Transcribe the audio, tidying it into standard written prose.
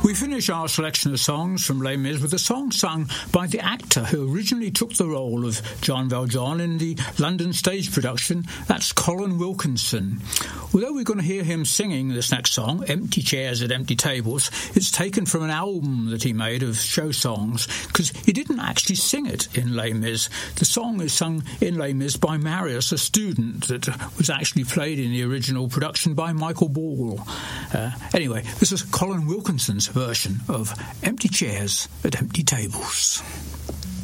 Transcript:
We finish our selection of songs from Les Mis with a song sung by the actor who originally took the role of John Valjean in the London stage production. That's Colin Wilkinson. Although we're going to hear him singing this next song, Empty Chairs at Empty Tables, it's taken from an album that he made of show songs, because he didn't actually sing it in Les Mis. The song is sung in Les Mis by Marius, a student that was actually played in the original production by Michael Ball. Anyway, this is Colin Wilkinson's version of Empty Chairs at Empty Tables.